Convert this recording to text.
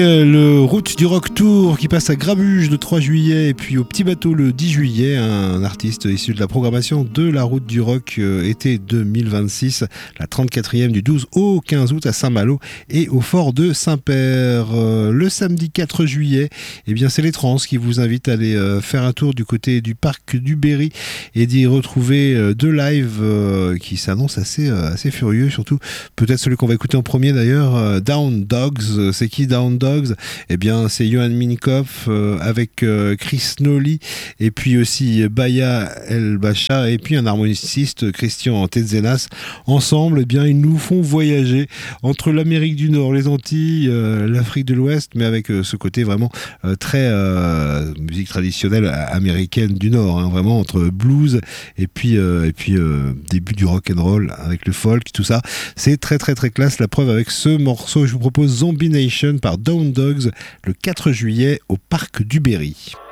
Le Route du Rock Tour qui passe à Grabuge le 3 juillet et puis au Petit Bateau le 10 juillet, un artiste issu de la programmation de la Route du Rock été 2026, la 34e du 12 au 15 août à Saint-Malo et au Fort de Saint-Père. Le samedi 4 juillet, eh bien c'est les Trans qui vous invitent à aller faire un tour du côté du parc du Berry et d'y retrouver deux lives qui s'annoncent assez furieux, surtout peut-être celui qu'on va écouter en premier d'ailleurs, Down Dogs. C'est qui Down Dogs? Eh bien, c'est Johan Minikoff avec Chris Nolly et puis aussi Baya El Bacha et puis un harmoniciste, Christian Tetzenas. Ensemble, eh bien, ils nous font voyager entre l'Amérique du Nord, les Antilles, l'Afrique de l'Ouest, mais avec ce côté vraiment très musique traditionnelle américaine du Nord, hein, vraiment entre blues et puis début du rock and roll avec le folk, tout ça. C'est très très très classe. La preuve avec ce morceau, je vous propose Zombie Nation par Down Dogs le 4 juillet au parc du Berry.